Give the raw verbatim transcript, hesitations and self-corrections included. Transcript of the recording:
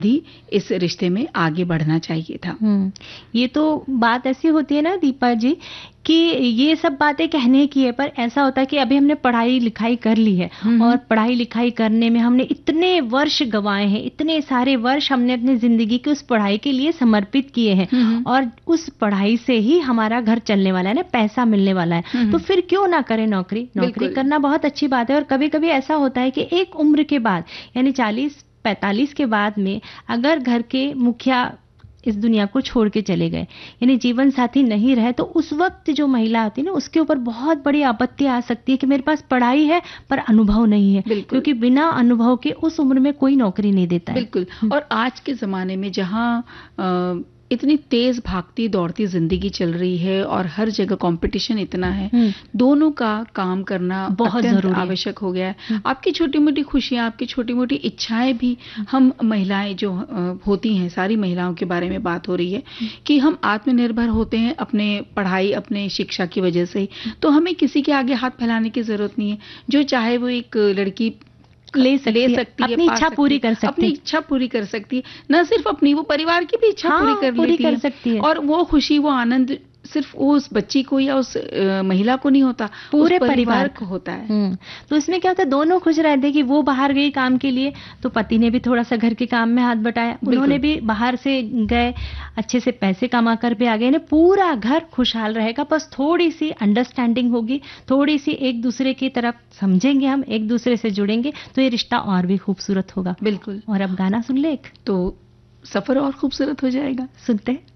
भी इस रिश्ते में आगे बढ़ना चाहिए था। हम्म, ये तो बात ऐसी होती है ना दीपा जी कि ये सब बातें कहने की है, पर ऐसा होता है कि अभी हमने पढ़ाई लिखाई कर ली है और पढ़ाई लिखाई करने में हमने इतने वर्ष गंवाए हैं, इतने सारे वर्ष हमने अपनी जिंदगी के उस पढ़ाई के लिए समर्पित किए हैं और उस पढ़ाई से ही हमारा घर चलने वाला है ना, पैसा मिलने वाला है, तो फिर क्यों ना करें नौकरी। नौकरी करना बहुत अच्छी बात है। और कभी कभी ऐसा होता है कि एक उम्र के बाद यानी चालीस पैंतालीस के बाद में अगर घर के मुखिया इस दुनिया को छोड़ के चले गए यानी जीवन साथी नहीं रहे, तो उस वक्त जो महिला आती है ना उसके ऊपर बहुत बड़ी आपत्ति आ सकती है कि मेरे पास पढ़ाई है पर अनुभव नहीं है, क्योंकि बिना अनुभव के उस उम्र में कोई नौकरी नहीं देता है। बिल्कुल। और आज के जमाने में जहां इतनी तेज भागती दौड़ती जिंदगी चल रही है और हर जगह कंपटीशन इतना है, दोनों का काम करना बहुत जरूरी आवश्यक हो गया है। आपकी छोटी मोटी खुशियां, आपकी छोटी मोटी इच्छाएं भी, हम महिलाएं जो होती हैं, सारी महिलाओं के बारे में बात हो रही है कि हम आत्मनिर्भर होते हैं अपने पढ़ाई, अपने शिक्षा की वजह से, तो हमें किसी के आगे हाथ फैलाने की जरूरत नहीं है। जो चाहे वो एक लड़की ले सकती, ले सकती है, अपनी इच्छा पूरी कर सकती है, अपनी इच्छा पूरी कर सकती है, न सिर्फ अपनी, वो परिवार की भी इच्छा हाँ, पूरी कर पूरी लेती कर है। सकती है। और वो खुशी, वो आनंद सिर्फ वो उस बच्ची को या उस आ, महिला को नहीं होता, पूरे परिवार, परिवार को होता है। तो इसमें क्या होता है, दोनों खुश रहते हैं कि वो बाहर गई काम के लिए तो पति ने भी थोड़ा सा घर के काम में हाथ बटाया, उन्होंने भी बाहर से गए, अच्छे से पैसे कमा कर भी आ गए, पूरा घर खुशहाल रहेगा। बस थोड़ी सी अंडरस्टैंडिंग होगी, थोड़ी सी एक दूसरे की तरफ समझेंगे, हम एक दूसरे से जुड़ेंगे तो ये रिश्ता और भी खूबसूरत होगा। बिल्कुल। और अब गाना सुन ले एक, तो सफर और खूबसूरत हो जाएगा। सुनते हैं।